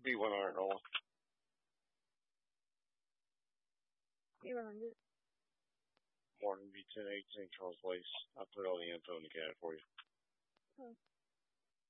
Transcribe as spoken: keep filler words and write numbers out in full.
B one hundred Nolan. B one hundred. Martin V ten eight Saint Charles Place. I put all the info in the cat for you. Huh.